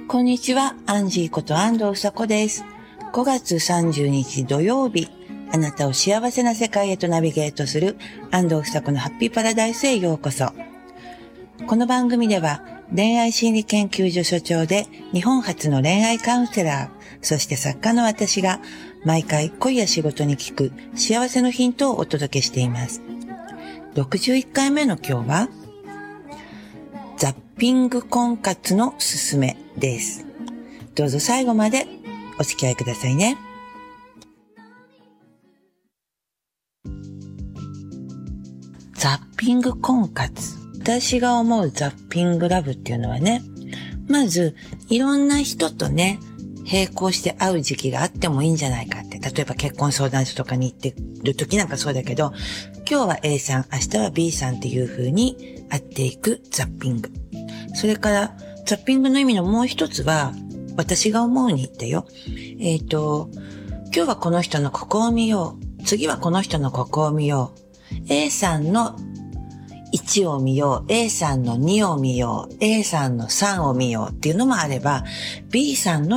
こんにちは、アンジーこと安藤さこです。5月30日土曜日、あなたを幸せな世界へとナビゲートする安藤さこのハッピーパラダイスへようこそ。この番組では恋愛心理研究所所長で日本初の恋愛カウンセラー、そして作家の私が毎回恋や仕事に聞く幸せのヒントをお届けしています。61回目の今日はザッピング婚活のすすめです。どうぞ最後までお付き合いくださいね。ザッピング婚活。私が思うザッピングラブっていうのはね、まずいろんな人とね、並行して会う時期があってもいいんじゃないかって。例えば結婚相談所とかに行ってる時なんかそうだけど、今日は A さん、明日は B さんっていう風に会っていくザッピング。それからザッピングの意味のもう一つは、私が思うにだよ。今日はこの人のここを見よう。次はこの人のここを見よう。A さんの1を見よう。A さんの2を見よう。A さんの3を見ようっていうのもあれば、B さんの